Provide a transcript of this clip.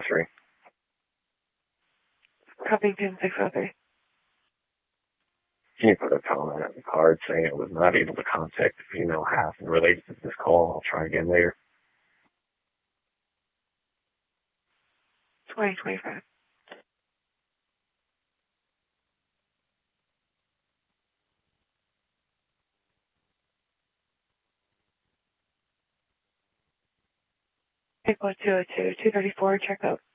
603. Covington 603. Can you put a comment on the card saying it was not able to contact the female half and related to this call? I'll try again later. 2025. April 202, 234, check out.